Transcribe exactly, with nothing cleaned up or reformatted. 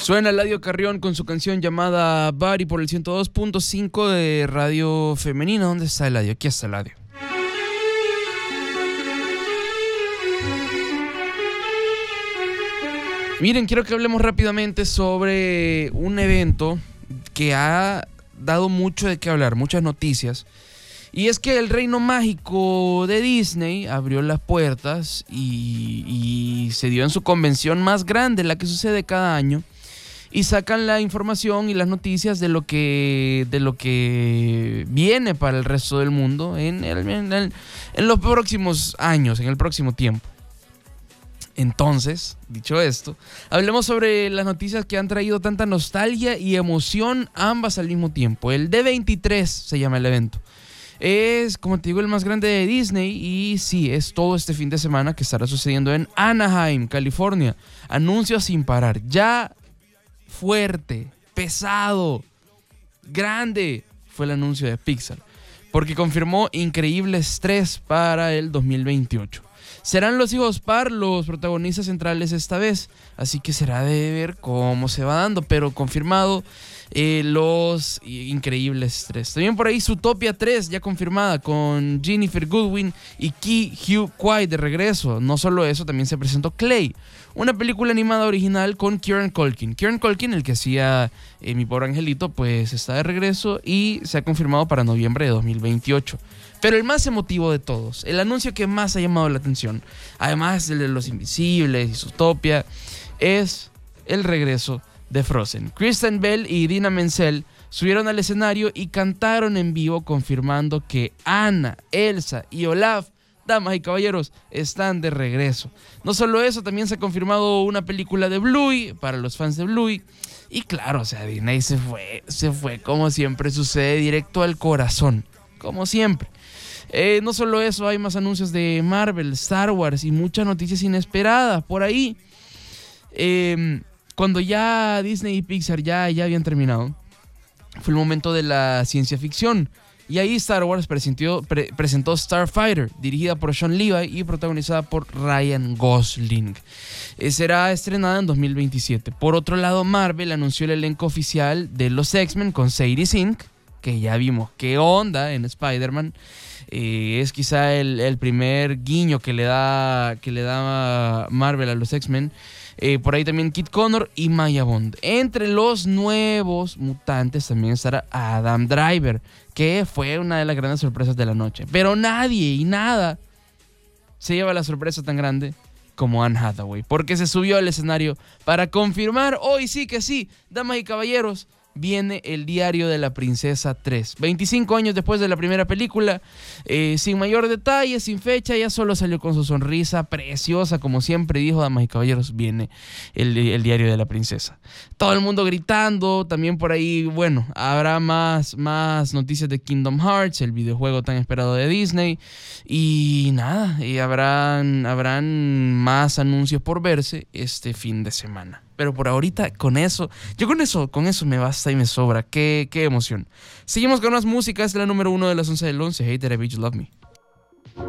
Suena Eladio Carrión con su canción llamada Body por el ciento dos punto cinco de Radio Femenina. ¿Dónde está Eladio? Aquí está Eladio. Miren, quiero que hablemos rápidamente sobre un evento que ha dado mucho de qué hablar, muchas noticias. Y es que el reino mágico de Disney abrió las puertas y, y se dio en su convención más grande, la que sucede cada año. Y sacan la información y las noticias de lo que, de lo que viene para el resto del mundo en, el, en, el, en los próximos años, en el próximo tiempo. Entonces, dicho esto, hablemos sobre las noticias que han traído tanta nostalgia y emoción, ambas al mismo tiempo. El D veintitrés se llama el evento. Es, como te digo, el más grande de Disney y sí, es todo este fin de semana que estará sucediendo en Anaheim, California. Anuncios sin parar. Ya fuerte, pesado, grande fue el anuncio de Pixar, porque confirmó increíbles tres para el dos mil veintiocho. Serán los hijos Parr los protagonistas centrales esta vez, así que será de ver cómo se va dando, pero confirmado eh, los increíbles tres. También por ahí Zootopia tres ya confirmada con Jennifer Goodwin y Ki Hugh Kwai de regreso. No solo eso, también se presentó Clay, una película animada original con Kieran Culkin. Kieran Culkin, el que hacía eh, Mi Pobre Angelito, pues está de regreso y se ha confirmado para noviembre de dos mil veintiocho. Pero el más emotivo de todos, el anuncio que más ha llamado la atención, además del de Los Invisibles y Zootopia, es el regreso de Frozen. Kristen Bell y Idina Menzel subieron al escenario y cantaron en vivo confirmando que Anna, Elsa y Olaf, damas y caballeros, están de regreso. No solo eso, también se ha confirmado una película de Bluey para los fans de Bluey. Y claro, o sea, Disney se fue, se fue como siempre sucede, directo al corazón, como siempre. Eh, no solo eso, hay más anuncios de Marvel, Star Wars y muchas noticias inesperadas por ahí. Eh, cuando ya Disney y Pixar ya, ya habían terminado, fue el momento de la ciencia ficción. Y ahí Star Wars presentó, pre, presentó Starfighter, dirigida por Sean Levy y protagonizada por Ryan Gosling. Eh, será estrenada en dos mil veintisiete. Por otro lado, Marvel anunció el elenco oficial de los X-Men con Sadie Sink, que ya vimos qué onda en Spider-Man. Eh, es quizá el, el primer guiño que le da, que le da Marvel a los X-Men. Eh, por ahí también Kit Connor y Maya Bond. Entre los nuevos mutantes también estará Adam Driver, que fue una de las grandes sorpresas de la noche. Pero nadie y nada se lleva la sorpresa tan grande como Anne Hathaway, porque se subió al escenario para confirmar, hoy sí que sí, damas y caballeros, viene El Diario de la Princesa tres. veinticinco años después de la primera película, eh, sin mayor detalle, sin fecha, ya solo salió con su sonrisa preciosa, como siempre dijo, damas y caballeros, viene el, el Diario de la Princesa. Todo el mundo gritando, también por ahí, bueno, habrá más, más noticias de Kingdom Hearts, el videojuego tan esperado de Disney, y nada, y habrán, habrán más anuncios por verse este fin de semana. Pero por ahorita, con eso, yo con eso, con eso me basta y me sobra. Qué, qué emoción. Seguimos con más música. Es la número uno de las once del once. Hey, Did I Beat You Love Me?